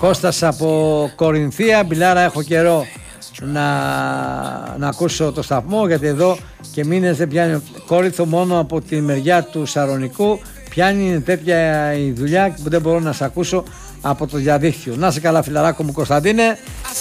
Κώστας από Κορινθία. Μπιλάρα, έχω καιρό να ακούσω το σταθμό, γιατί εδώ και μήνες δεν πιάνει Κόρινθο, μόνο από τη μεριά του Σαρονικού πιάνει τέτοια η δουλειά που δεν μπορώ να σε ακούσω από το διαδίκτυο. Να σε καλά φιλαράκο μου Κωνσταντίνε.